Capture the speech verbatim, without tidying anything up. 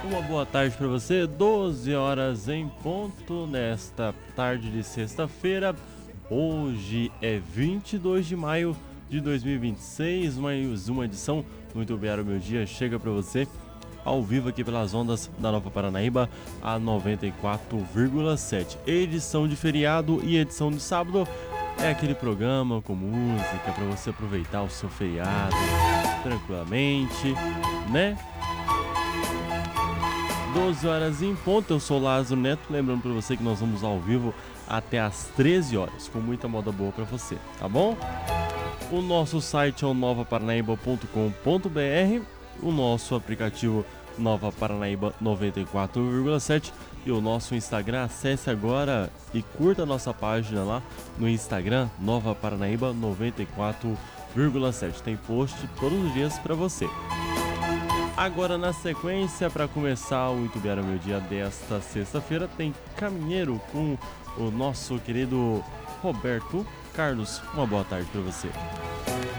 Uma boa tarde para você, doze horas em ponto, nesta tarde de sexta-feira. Hoje é vinte e dois de maio de dois mil e vinte e seis, mais uma edição Muito Bem o Meu Dia chega para você ao vivo aqui pelas ondas da Nova Paranaíba, a noventa e quatro vírgula sete. Edição de feriado e edição de sábado é aquele programa com música para você aproveitar o seu feriado tranquilamente, né? doze horas em ponto, eu sou Lázaro Neto, lembrando para você que nós vamos ao vivo até às treze horas, com muita moda boa para você, tá bom? O nosso site é o nova paranaíba ponto com ponto b r, o nosso aplicativo Nova Paranaíba noventa e quatro vírgula sete e o nosso Instagram. Acesse agora e curta a nossa página lá no Instagram, Nova Paranaíba noventa e quatro vírgula sete. Tem post todos os dias para você. Agora, na sequência, para começar o Muito Bem o Meu Dia desta sexta-feira, tem Caminheiro com o nosso querido Roberto Carlos. Uma boa tarde para você.